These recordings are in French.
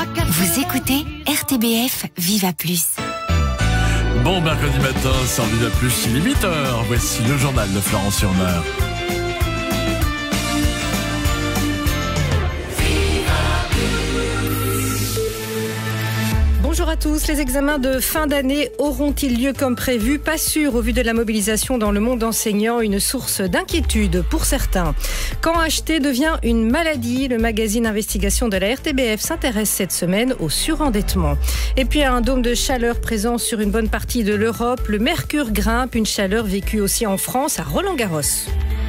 Vous écoutez RTBF Viva Plus. Bon mercredi matin, sans Viva Plus, il est 8h. Voici le journal de Florence Surmer. Bonjour à tous. Les examens de fin d'année auront-ils lieu comme prévu ? Pas sûr au vu de la mobilisation dans le monde enseignant, une source d'inquiétude pour certains. Quand acheter devient une maladie, le magazine Investigation de la RTBF s'intéresse cette semaine au surendettement. Et puis un dôme de chaleur présent sur une bonne partie de l'Europe. Le mercure grimpe, une chaleur vécue aussi en France à Roland-Garros.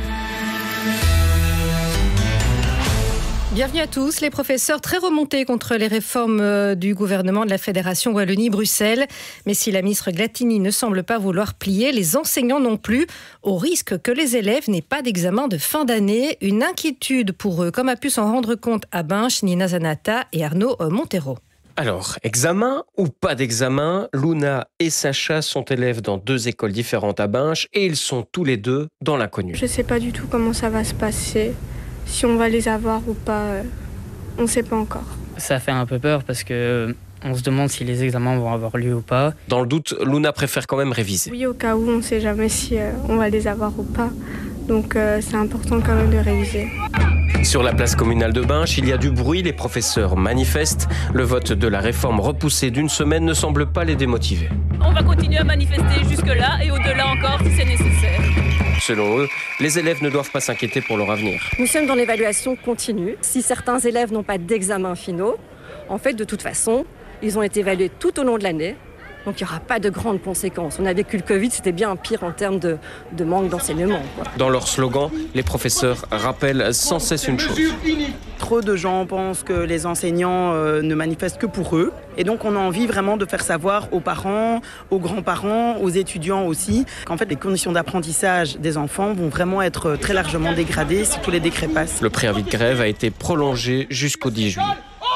Bienvenue à tous. Les professeurs très remontés contre les réformes du gouvernement de la Fédération Wallonie-Bruxelles. Mais si la ministre Glatini ne semble pas vouloir plier, les enseignants non plus, au risque que les élèves n'aient pas d'examen de fin d'année. Une inquiétude pour eux, comme a pu s'en rendre compte à Binche, Nina Zanata et Arnaud Montero. Alors, examen ou pas d'examen, Luna et Sacha sont élèves dans 2 écoles différentes à Binche et ils sont tous les deux dans l'inconnu. Je ne sais pas du tout comment ça va se passer. Si on va les avoir ou pas, on ne sait pas encore. Ça fait un peu peur parce que on se demande si les examens vont avoir lieu ou pas. Dans le doute, Luna préfère quand même réviser. Oui, au cas où, on ne sait jamais si on va les avoir ou pas. Donc c'est important quand même de réviser. Sur la place communale de Binche, il y a du bruit, les professeurs manifestent. Le vote de la réforme repoussée d'une semaine ne semble pas les démotiver. On va continuer à manifester jusque-là et au-delà encore si c'est nécessaire. Selon eux, les élèves ne doivent pas s'inquiéter pour leur avenir. Nous sommes dans l'évaluation continue. Si certains élèves n'ont pas d'examen finaux, en fait, de toute façon, ils ont été évalués tout au long de l'année. Donc il n'y aura pas de grandes conséquences. On a vécu le Covid, c'était bien pire en termes de manque d'enseignement. Dans leur slogan, les professeurs rappellent sans cesse une chose. Trop de gens pensent que les enseignants ne manifestent que pour eux. Et donc on a envie vraiment de faire savoir aux parents, aux grands-parents, aux étudiants aussi, qu'en fait les conditions d'apprentissage des enfants vont vraiment être très largement dégradées si tous les décrets passent. Le préavis de grève a été prolongé jusqu'au 10 juillet.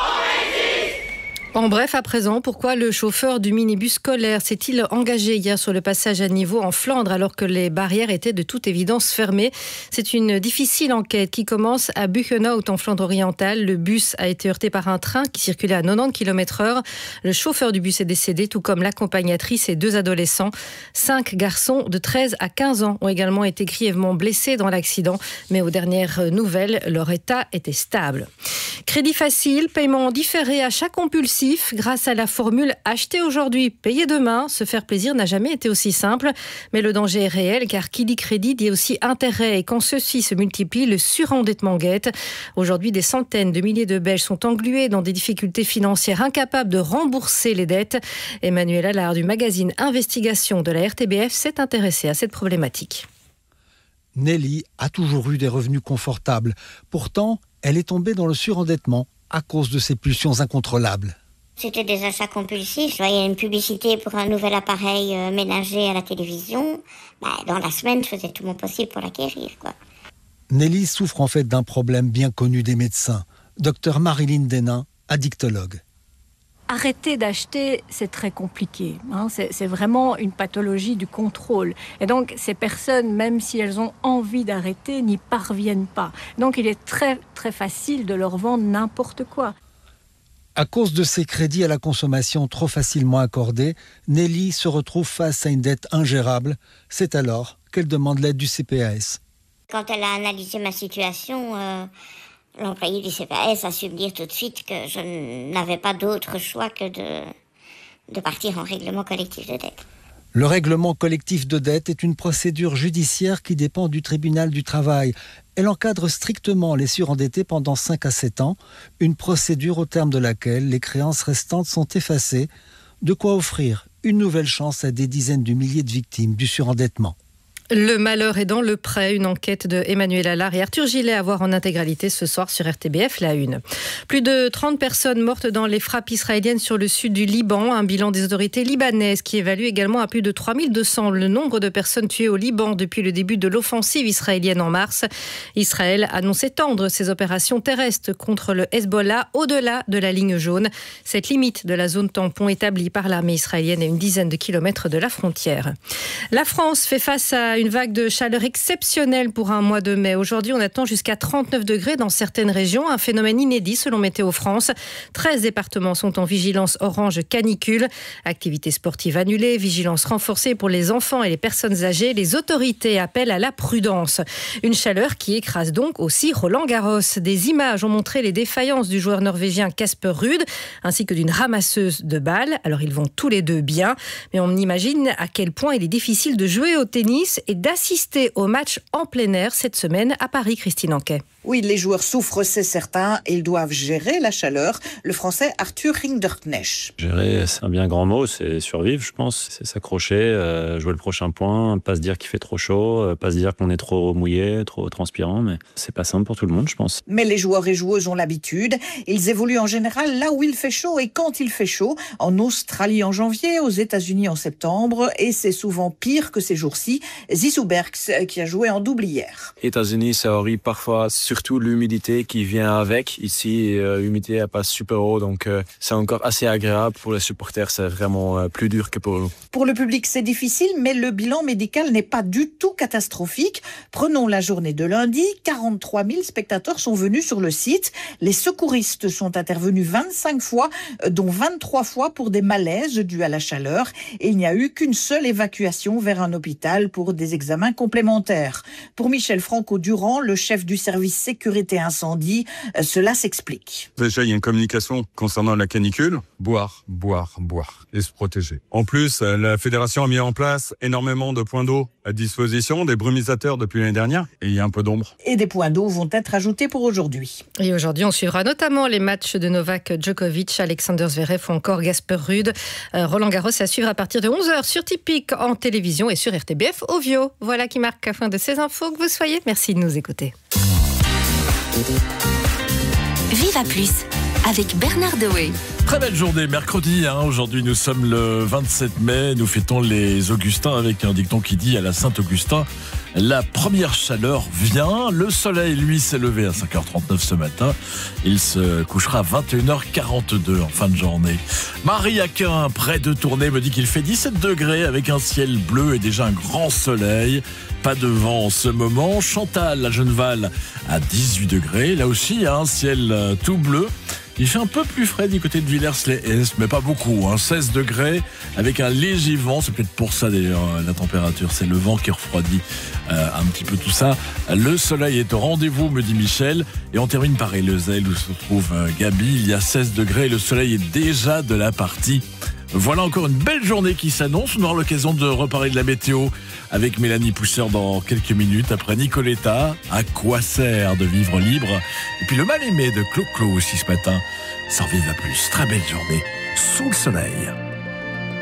En bref, à présent, pourquoi le chauffeur du minibus scolaire s'est-il engagé hier sur le passage à niveau en Flandre alors que les barrières étaient de toute évidence fermées ? C'est une difficile enquête qui commence à Buchenhout en Flandre orientale. Le bus a été heurté par un train qui circulait à 90 km/h. Le chauffeur du bus est décédé, tout comme l'accompagnatrice et 2 adolescents. 5 garçons de 13 à 15 ans ont également été grièvement blessés dans l'accident, mais aux dernières nouvelles, leur état était stable. Crédit facile, paiement différé, achat compulsif. Grâce à la formule « acheter aujourd'hui, payer demain », se faire plaisir n'a jamais été aussi simple. Mais le danger est réel, car qui dit crédit dit aussi intérêt. Et quand ceux-ci se multiplient, le surendettement guette. Aujourd'hui, des centaines de milliers de Belges sont englués dans des difficultés financières, incapables de rembourser les dettes. Emmanuel Allard du magazine Investigation de la RTBF s'est intéressé à cette problématique. Nelly a toujours eu des revenus confortables. Pourtant, elle est tombée dans le surendettement à cause de ses pulsions incontrôlables. C'était des achats compulsifs. Je voyais une publicité pour un nouvel appareil ménager à la télévision. Dans la semaine, je faisais tout mon possible pour l'acquérir, Nelly souffre en fait d'un problème bien connu des médecins. Docteur Marilyn Denain, addictologue. Arrêter d'acheter, c'est très compliqué. C'est vraiment une pathologie du contrôle. Et donc, ces personnes, même si elles ont envie d'arrêter, n'y parviennent pas. Donc, il est très, très facile de leur vendre n'importe quoi. À cause de ces crédits à la consommation trop facilement accordés, Nelly se retrouve face à une dette ingérable. C'est alors qu'elle demande l'aide du CPAS. Quand elle a analysé ma situation, l'employé du CPAS a su me dire tout de suite que je n'avais pas d'autre choix que de partir en règlement collectif de dette. Le règlement collectif de dette est une procédure judiciaire qui dépend du tribunal du travail. Elle encadre strictement les surendettés pendant 5 à 7 ans, une procédure au terme de laquelle les créances restantes sont effacées, de quoi offrir une nouvelle chance à des dizaines de milliers de victimes du surendettement. Le malheur est dans le pré, une enquête de Emmanuel Allard et Arthur Gillet à voir en intégralité ce soir sur RTBF, la Une. Plus de 30 personnes mortes dans les frappes israéliennes sur le sud du Liban, un bilan des autorités libanaises qui évalue également à plus de 3200 le nombre de personnes tuées au Liban depuis le début de l'offensive israélienne en mars. Israël annonce étendre ses opérations terrestres contre le Hezbollah au-delà de la ligne jaune. Cette limite de la zone tampon établie par l'armée israélienne à une dizaine de kilomètres de la frontière. La France fait face à Voilà, une vague de chaleur exceptionnelle pour un mois de mai. Aujourd'hui, on attend jusqu'à 39 degrés dans certaines régions, un phénomène inédit selon Météo France. 13 départements sont en vigilance orange canicule. Activités sportives annulées, vigilance renforcée pour les enfants et les personnes âgées. Les autorités appellent à la prudence. Une chaleur qui écrase donc aussi Roland-Garros. Des images ont montré les défaillances du joueur norvégien Casper Ruud ainsi que d'une ramasseuse de balles. Alors ils vont tous les deux bien, mais on imagine à quel point il est difficile de jouer au tennis et d'assister au match en plein air cette semaine à Paris. Christine Anquet. Oui, les joueurs souffrent, c'est certain. Ils doivent gérer la chaleur. Le français Arthur Rinderknecht. Gérer, c'est un bien grand mot. C'est survivre, je pense. C'est s'accrocher, jouer le prochain point, pas se dire qu'il fait trop chaud, pas se dire qu'on est trop mouillé, trop transpirant. Mais c'est pas simple pour tout le monde, je pense. Mais les joueurs et joueuses ont l'habitude. Ils évoluent en général là où il fait chaud et quand il fait chaud. En Australie en janvier, aux États-Unis en septembre. Et c'est souvent pire que ces jours-ci. Zizou Berks, qui a joué en double hier. États-Unis, ça arrive parfois, surtout l'humidité qui vient avec. Ici, l'humidité n'est pas super haut, donc c'est encore assez agréable. Pour les supporters, c'est vraiment plus dur que pour nous. Pour le public, c'est difficile, mais le bilan médical n'est pas du tout catastrophique. Prenons la journée de lundi, 43 000 spectateurs sont venus sur le site. Les secouristes sont intervenus 25 fois, dont 23 fois pour des malaises dus à la chaleur. Et il n'y a eu qu'une seule évacuation vers un hôpital pour des examens complémentaires. Pour Michel Franco-Durand, le chef du service sécurité incendie, cela s'explique. Déjà, il y a une communication concernant la canicule. Boire et se protéger. En plus, la fédération a mis en place énormément de points d'eau à disposition, des brumisateurs depuis l'année dernière, et il y a un peu d'ombre. Et des points d'eau vont être ajoutés pour aujourd'hui. Et aujourd'hui, on suivra notamment les matchs de Novak Djokovic, Alexander Zverev ou encore Casper Ruud. Roland Garros à suivre à partir de 11h sur Tipic en télévision et sur RTBF Ovio. Voilà qui marque la fin de ces infos que vous soyez. Merci de nous écouter. Viva Plus avec Bernard Dewey. Très belle journée, mercredi. Aujourd'hui, nous sommes le 27 mai. Nous fêtons les Augustins avec un dicton qui dit à la Saint-Augustin: la première chaleur vient. Le soleil, lui, s'est levé à 5h39 ce matin. Il se couchera à 21h42 en fin de journée. Marie Aquin, près de Tournai, me dit qu'il fait 17 degrés avec un ciel bleu et déjà un grand soleil. Pas de vent en ce moment. Chantal, la Genneval, à 18 degrés. Là aussi, un ciel tout bleu. Il fait un peu plus frais du côté de Villers-les-Hès, mais pas beaucoup. 16 degrés avec un léger vent. C'est peut-être pour ça d'ailleurs la température. C'est le vent qui refroidit un petit peu tout ça. Le soleil est au rendez-vous, me dit Michel. Et on termine par Eleuzel où se trouve Gabi. Il y a 16 degrés et le soleil est déjà de la partie. Voilà encore une belle journée qui s'annonce. On aura l'occasion de reparler de la météo avec Mélanie Pousseur dans quelques minutes. Après Nicoletta, à quoi sert de vivre libre? Et puis le mal-aimé de Clo-Clo aussi ce matin. Ça en Viva Plus. Très belle journée sous le soleil.